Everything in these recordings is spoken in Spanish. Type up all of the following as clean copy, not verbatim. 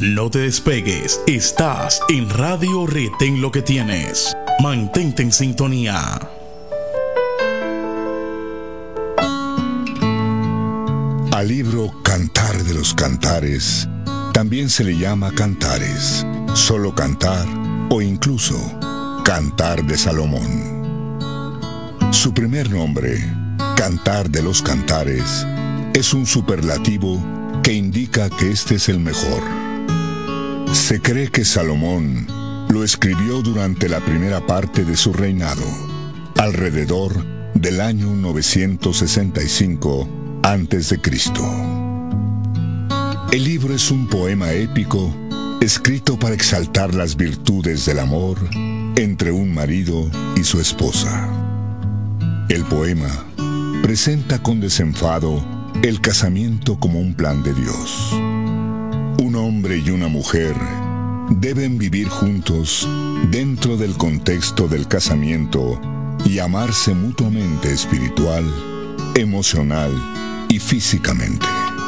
No te despegues, estás en Radio Retén Lo Que Tienes. Mantente en sintonía. Al libro Cantar de los Cantares también se le llama Cantares, solo Cantar o incluso Cantar de Salomón. Su primer nombre, Cantar de los Cantares, es un superlativo que indica que este es el mejor. Se cree que Salomón lo escribió durante la primera parte de su reinado, alrededor del año 965 a.C. El libro es un poema épico escrito para exaltar las virtudes del amor entre un marido y su esposa. El poema presenta con desenfado el casamiento como un plan de Dios. Un hombre y una mujer deben vivir juntos dentro del contexto del casamiento y amarse mutuamente espiritual, emocional y físicamente.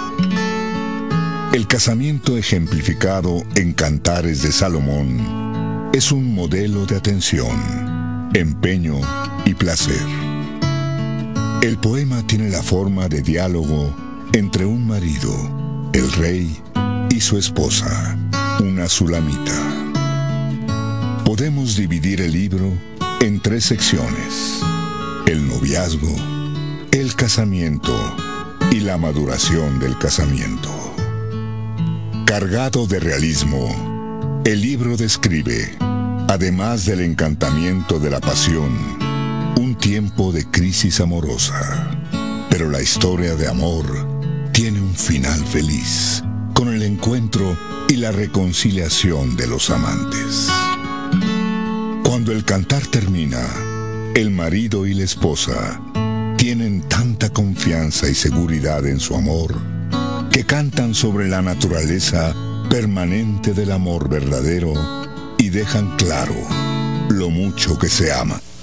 El casamiento ejemplificado en Cantares de Salomón es un modelo de atención, empeño y placer. El poema tiene la forma de diálogo entre un marido, el rey, y su esposa, una sulamita. Podemos dividir el libro en 3 secciones: el noviazgo, el casamiento y la maduración del casamiento. Cargado de realismo, el libro describe, además del encantamiento de la pasión, un tiempo de crisis amorosa. Pero la historia de amor tiene un final feliz, con el encuentro y la reconciliación de los amantes. Cuando el cantar termina, el marido y la esposa tienen tanta confianza y seguridad en su amor que cantan sobre la naturaleza permanente del amor verdadero y dejan claro lo mucho que se aman.